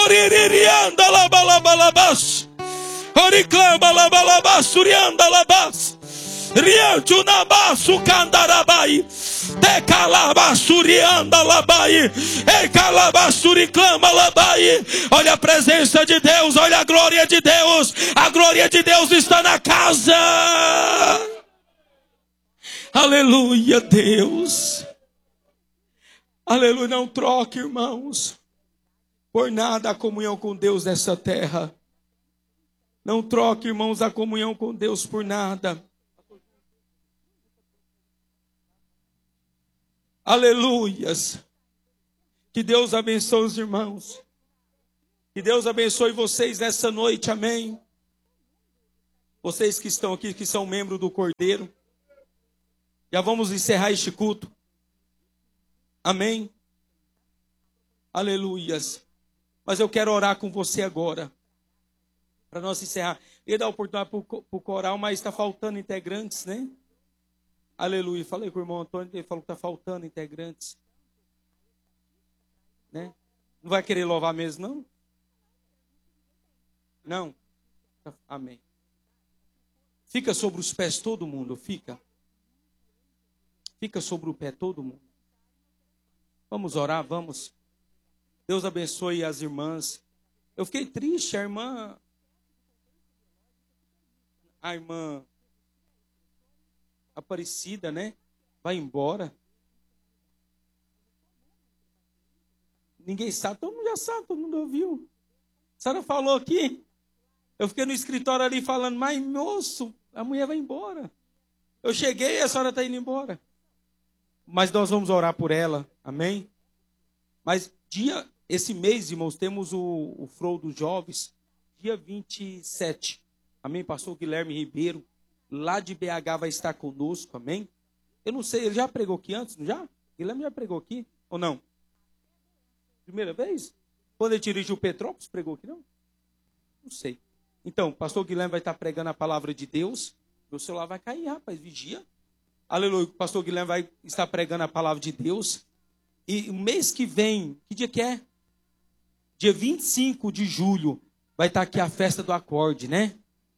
Oririanda labalabalabas. Oriclama labalabasurianda labas. Riancho nabasu candarabai. Decalabasurianda labai. Ecalabasuriclama labai. Olha a presença de Deus, olha a glória de Deus. A glória de Deus está na casa. Aleluia, Deus. Aleluia, não troque, irmãos, por nada a comunhão com Deus nessa terra. Não troque, irmãos, a comunhão com Deus por nada. Aleluias. Que Deus abençoe os irmãos. Que Deus abençoe vocês nessa noite, amém. Vocês que estão aqui, que são membros do Cordeiro. Já vamos encerrar este culto. Amém. Aleluias. Mas eu quero orar com você agora. Para nós encerrar. Eu ia dar oportunidade para o coral, mas está faltando integrantes, né? Aleluia. Falei com o irmão Antônio, ele falou que está faltando integrantes. Né? Não vai querer louvar mesmo, não? Não? Amém. Fica sobre os pés todo mundo, fica. Fica sobre o pé todo mundo. Vamos orar, vamos. Deus abençoe as irmãs. Eu fiquei triste, a irmã Aparecida, né? Vai embora. Ninguém sabe, todo mundo já sabe, todo mundo ouviu. A senhora falou aqui. Eu fiquei no escritório ali falando, mas moço, a mulher vai embora. Eu cheguei e a senhora está indo embora. Mas nós vamos orar por ela, amém? Mas esse mês, irmãos, temos o Flow dos Jovens, dia 27. Amém? Pastor Guilherme Ribeiro, lá de BH, vai estar conosco, amém? Eu não sei, ele já pregou aqui antes, não já? Guilherme já pregou aqui, ou não? Primeira vez? Quando ele dirigiu Petrópolis, pregou aqui, não? Não sei. Então, pastor Guilherme vai estar pregando a palavra de Deus. Meu celular vai cair, rapaz, vigia. Aleluia, o pastor Guilherme vai estar pregando a palavra de Deus. E o mês que vem, que dia que é? Dia 25 de julho, vai estar aqui a festa do acorde, né?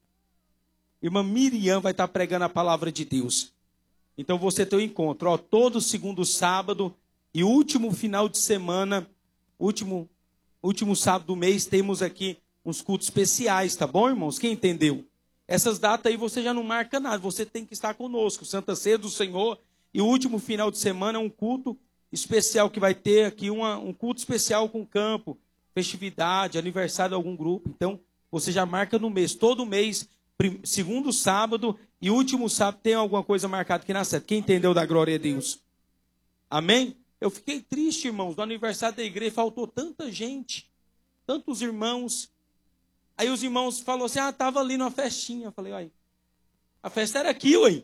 Irmã Miriam vai estar pregando a palavra de Deus. Então você tem um encontro, ó, todo segundo sábado e último final de semana, último sábado do mês, temos aqui uns cultos especiais, tá bom, irmãos? Quem entendeu? Essas datas aí você já não marca nada, você tem que estar conosco. Santa Ceia do Senhor e o último final de semana é um culto especial que vai ter aqui, um culto especial com campo, festividade, aniversário de algum grupo. Então, você já marca no mês, todo mês, segundo sábado e último sábado tem alguma coisa marcada aqui na sede. Quem entendeu da glória a Deus? Amém? Eu fiquei triste, irmãos, no aniversário da igreja faltou tanta gente, tantos irmãos. Aí os irmãos falaram assim, estava ali numa festinha. Eu falei, uai, a festa era aqui, uai.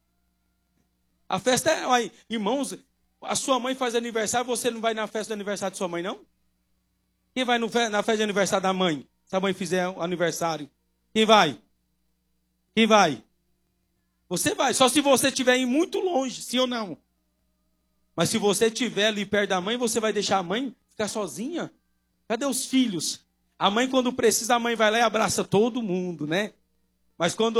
A festa é, uai, irmãos, a sua mãe faz aniversário, você não vai na festa do aniversário de sua mãe, não? Quem vai na festa de aniversário da mãe? Se a mãe fizer um aniversário. Quem vai? Quem vai? Você vai, só se você estiver muito longe, sim ou não. Mas se você estiver ali perto da mãe, você vai deixar a mãe ficar sozinha? Cadê os filhos? A mãe, quando precisa, a mãe vai lá e abraça todo mundo, né? Mas quando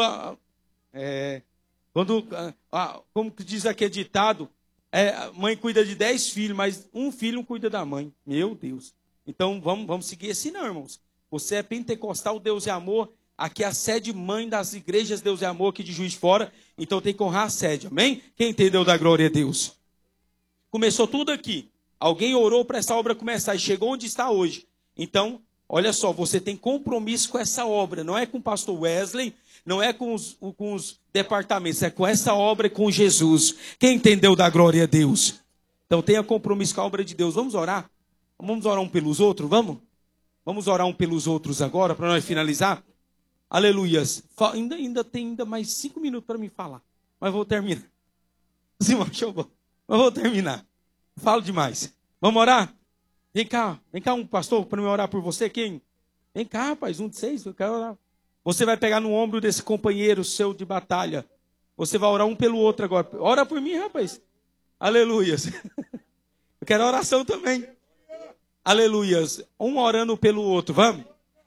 como diz aqui ditado, a mãe cuida de 10 filhos, mas um filho não cuida da mãe. Meu Deus. Então, vamos seguir assim, não, irmãos. Você é pentecostal, Deus é amor. Aqui é a sede mãe das igrejas Deus é amor aqui de Juiz de Fora. Então tem que honrar a sede, amém? Quem entendeu da glória a Deus? Começou tudo aqui. Alguém orou para essa obra começar e chegou onde está hoje. Então, olha só, você tem compromisso com essa obra. Não é com o pastor Wesley, não é com os departamentos, é com essa obra e com Jesus. Quem entendeu da glória a Deus? Então tenha compromisso com a obra de Deus. Vamos orar? Vamos orar um pelos outros? Vamos? Vamos orar um pelos outros agora, para nós finalizar? Aleluias. Ainda tem mais 5 minutos para me falar. Mas vou terminar. Sim, mas vou terminar. Falo demais. Vamos orar? Vem cá um pastor para me orar por você. Quem? Vem cá, rapaz, um de vocês, eu quero orar. Você vai pegar no ombro desse companheiro seu de batalha. Você vai orar um pelo outro agora. Ora por mim, rapaz. Aleluias. Eu quero oração também. Aleluias. Um orando pelo outro. Vamos?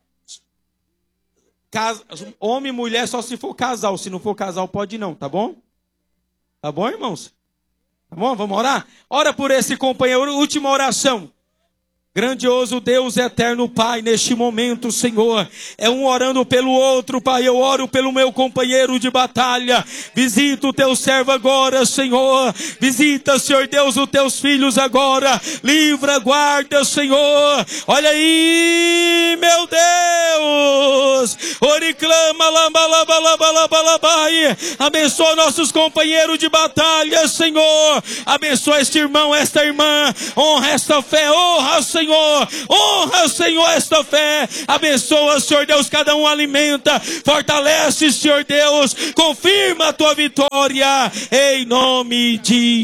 Homem e mulher só se for casal. Se não for casal, pode não, tá bom? Tá bom, irmãos? Tá bom? Vamos orar? Ora por esse companheiro. Última oração. Grandioso Deus eterno Pai, neste momento, Senhor, é um orando pelo outro, Pai, eu oro pelo meu companheiro de batalha, visita o teu servo agora, Senhor, visita, Senhor Deus, os teus filhos agora, livra, guarda, Senhor, olha aí, meu Deus, oriclama, abençoa nossos companheiros de batalha, Senhor, abençoa este irmão, esta irmã, honra esta fé, honra, Senhor, esta fé, abençoa, Senhor Deus, cada um alimenta, fortalece, Senhor Deus, confirma a tua vitória, em nome de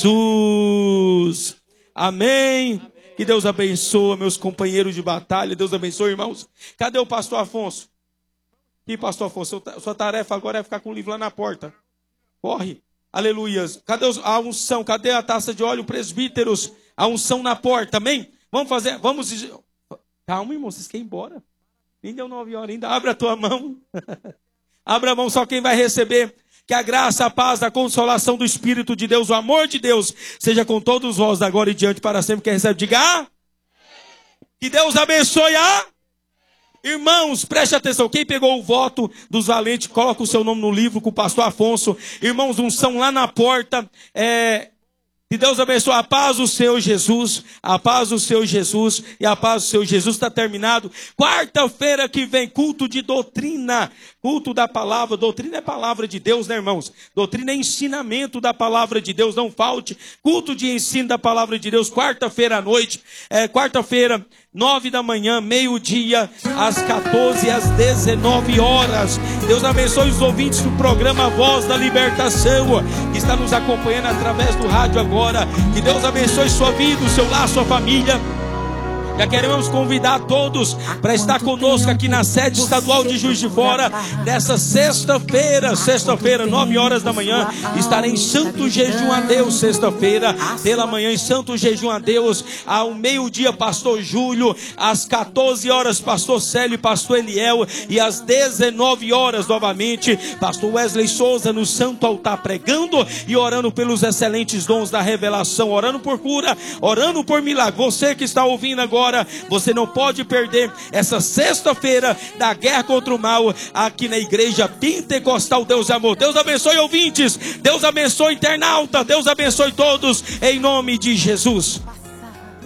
Jesus, amém. Que Deus abençoe meus companheiros de batalha, Deus abençoe, irmãos. Cadê o pastor Afonso? E pastor Afonso, sua tarefa agora é ficar com o livro lá na porta, corre, aleluias. Cadê a unção, cadê a taça de óleo, presbíteros, a unção na porta, amém? Vamos fazer, vamos... Calma, irmão, vocês querem ir embora? Nem deu 9 horas ainda, abre a tua mão. Abra a mão, só quem vai receber. Que a graça, a paz, a consolação do Espírito de Deus, o amor de Deus, seja com todos vós, da agora e diante, para sempre. Quem recebe, diga ah. Que Deus abençoe a... Irmãos, preste atenção, quem pegou o voto dos valentes, coloca o seu nome no livro com o pastor Afonso. Irmãos, unção lá na porta, que Deus abençoe, a paz do Senhor Jesus, a paz do Senhor Jesus, e a paz do Senhor Jesus. Está terminado. Quarta-feira que vem, culto de doutrina, culto da palavra. Doutrina é palavra de Deus, né, irmãos? Doutrina é ensinamento da palavra de Deus, não falte. Culto de ensino da palavra de Deus, quarta-feira à noite, quarta-feira, 9 da manhã, meio-dia, às 14 e às 19 horas. Deus abençoe os ouvintes do programa Voz da Libertação, que está nos acompanhando através do rádio agora. Que Deus abençoe sua vida, o seu lar, sua família. Já queremos convidar todos para estar conosco aqui na sede estadual de Juiz de Fora, nessa sexta-feira, 9 horas da manhã, estarei em Santo Jejum a Deus, sexta-feira, pela manhã em Santo Jejum a Deus, ao meio-dia, pastor Júlio, às 14 horas, pastor Célio e pastor Eliel, e às 19 horas, novamente, pastor Wesley Souza, no Santo Altar, pregando e orando pelos excelentes dons da revelação, orando por cura, orando por milagre. Você que está ouvindo agora, você não pode perder essa sexta-feira da guerra contra o mal aqui na igreja Pentecostal Deus é Amor. Deus abençoe ouvintes, Deus abençoe internauta, Deus abençoe todos em nome de Jesus.